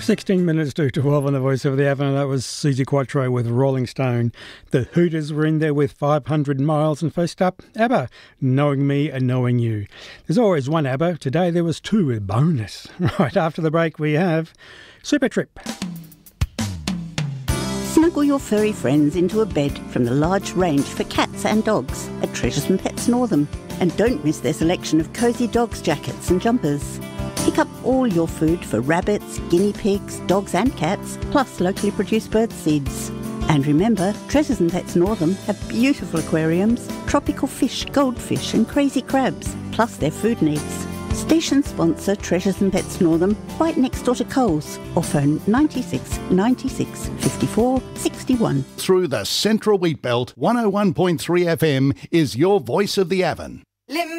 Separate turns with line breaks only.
16 minutes to 12 on the Voice of the Avon. That was Suzi Quatro with Rolling Stone. The Hooters were in there with 500 Miles. And first up, ABBA, Knowing Me and Knowing You. There's always one ABBA. Today there was two with bonus. Right after the break we have Super Trip.
Snuggle your furry friends into a bed from the large range for cats and dogs at Treasures and Pets Northam. And don't miss their selection of cosy dogs jackets and jumpers. Pick up all your food for rabbits, guinea pigs, dogs and cats, plus locally produced bird seeds. And remember, Treasures and Pets Northam have beautiful aquariums, tropical fish, goldfish and crazy crabs, plus their food needs. Station sponsor Treasures and Pets Northam, right next door to Coles, or phone 96 96 54 61.
Through the Central Wheat Belt, 101.3 FM is your Voice of the Avon.